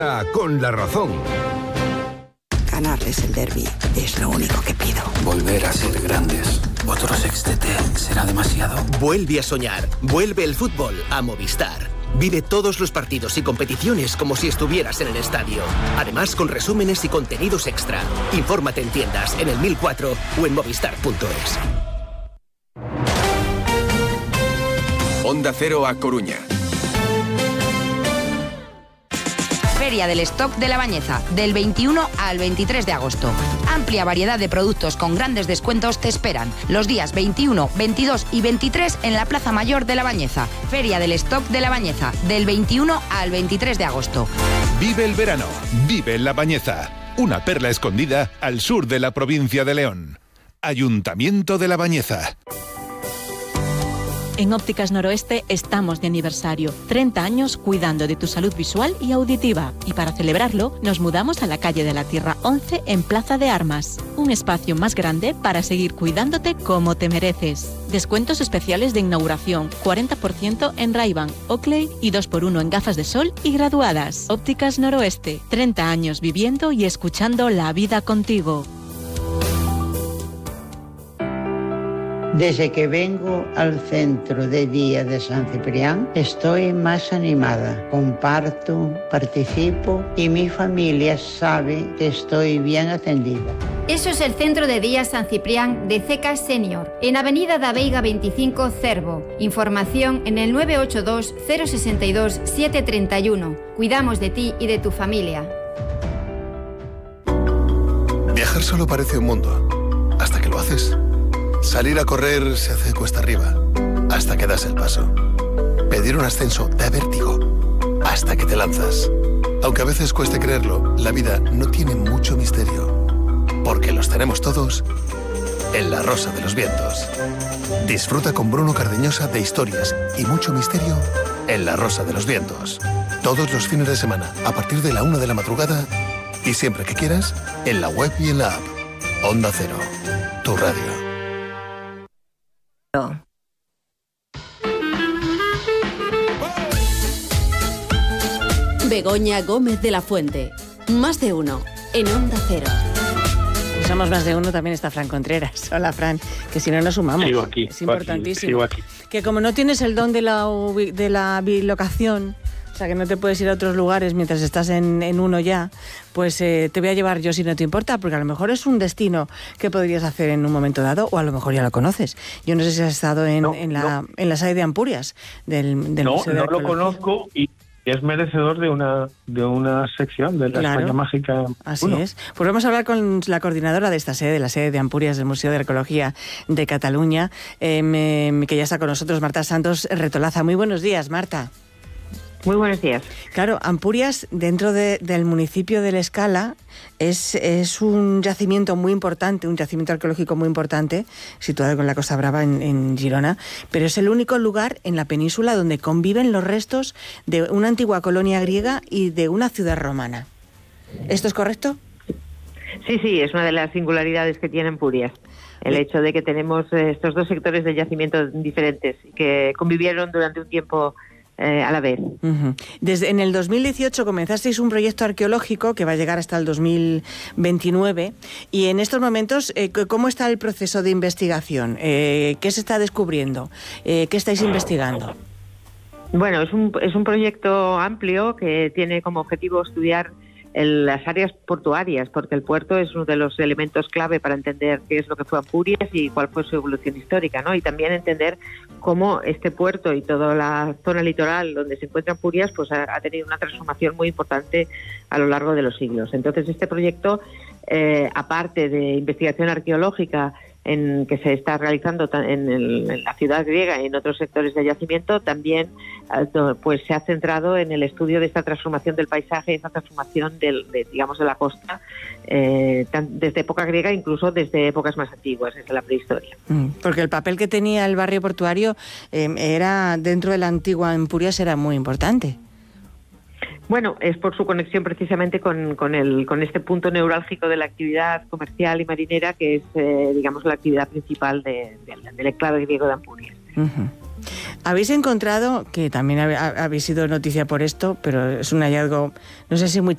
Con la razón. Ganarles el derbi es lo único que pido. Volver a ser grandes. Otro sextete será demasiado. Vuelve a soñar. Vuelve el fútbol a Movistar. Vive todos los partidos y competiciones como si estuvieras en el estadio. Además, con resúmenes y contenidos extra. Infórmate en tiendas, en el 1004 o en movistar.es. Onda Cero a Coruña. Feria del Stock de La Bañeza, del 21 al 23 de agosto. Amplia variedad de productos con grandes descuentos te esperan los días 21, 22 y 23 en la Plaza Mayor de La Bañeza. Feria del Stock de La Bañeza, del 21 al 23 de agosto. Vive el verano, vive en La Bañeza, una perla escondida al sur de la provincia de León. Ayuntamiento de La Bañeza. En Ópticas Noroeste estamos de aniversario. 30 años cuidando de tu salud visual y auditiva. Y para celebrarlo, nos mudamos a la calle de la Tierra 11 en Plaza de Armas. Un espacio más grande para seguir cuidándote como te mereces. Descuentos especiales de inauguración, 40% en Ray-Ban, Oakley y 2x1 en gafas de sol y graduadas. Ópticas Noroeste, 30 años viviendo y escuchando la vida contigo. Desde que vengo al centro de día de San Ciprián, estoy más animada. Comparto, participo y mi familia sabe que estoy bien atendida. Eso es el Centro de Día San Ciprián de CECA Senior, en Avenida da Veiga 25, Cervo. Información en el 982 062 731. Cuidamos de ti y de tu familia. Viajar solo parece un mundo, hasta que lo haces. Salir a correr se hace cuesta arriba, hasta que das el paso. Pedir un ascenso da vértigo, hasta que te lanzas. Aunque a veces cueste creerlo, la vida no tiene mucho misterio, porque los tenemos todos en La Rosa de los Vientos. Disfruta con Bruno Cardeñosa de historias y mucho misterio en La Rosa de los Vientos. Todos los fines de semana, a partir de la 1 de la madrugada, y siempre que quieras, en la web y en la app. Onda Cero, tu radio. Begoña Gómez de la Fuente. Más de uno en Onda Cero. Somos más de uno, también está Fran Contreras. Hola, Fran, que si no nos sumamos. Sigo aquí. Es importantísimo. Sigo aquí. Que como no tienes el don de la bilocación, o sea, que no te puedes ir a otros lugares mientras estás en uno ya, pues te voy a llevar yo si no te importa, porque a lo mejor es un destino que podrías hacer en un momento dado, o a lo mejor ya lo conoces. Yo no sé si has estado en la sede de Ampurias del Museo de Arqueología. No lo conozco y es merecedor de una sección de la España Mágica. Así es. Pues vamos a hablar con la coordinadora de esta sede, la sede de Ampurias del Museo de Arqueología de Cataluña, que ya está con nosotros, Marta Santos Retolaza. Muy buenos días, Marta. Muy buenos días. Claro, Ampurias, dentro del municipio de La Escala, es un yacimiento muy importante, un yacimiento arqueológico muy importante, situado en la Costa Brava, en Girona, pero es el único lugar en la península donde conviven los restos de una antigua colonia griega y de una ciudad romana. ¿Esto es correcto? Sí, es una de las singularidades que tiene Ampurias. El hecho de que tenemos estos dos sectores de yacimiento diferentes que convivieron durante un tiempo a la vez. Uh-huh. En el 2018 comenzasteis un proyecto arqueológico que va a llegar hasta el 2029 y en estos momentos, ¿cómo está el proceso de investigación? ¿Qué se está descubriendo? ¿Qué estáis investigando? Bueno, es un proyecto amplio que tiene como objetivo estudiar las áreas portuarias, porque el puerto es uno de los elementos clave para entender qué es lo que fue Ampurias y cuál fue su evolución histórica, ¿no? Y también entender cómo este puerto y toda la zona litoral donde se encuentra Ampurias pues ha tenido una transformación muy importante a lo largo de los siglos. Entonces este proyecto, aparte de investigación arqueológica que se está realizando en la ciudad griega y en otros sectores de yacimiento, también pues se ha centrado en el estudio de esta transformación del paisaje, esta transformación de la costa, desde época griega, incluso desde épocas más antiguas, desde la prehistoria. Porque el papel que tenía el barrio portuario era dentro de la antigua Ampurias era muy importante. Bueno, es por su conexión precisamente con este punto neurálgico de la actividad comercial y marinera, que es, la actividad principal del enclave griego de Ampurias. Uh-huh. Habéis encontrado, que también habéis sido noticia por esto, pero es un hallazgo, no sé si muy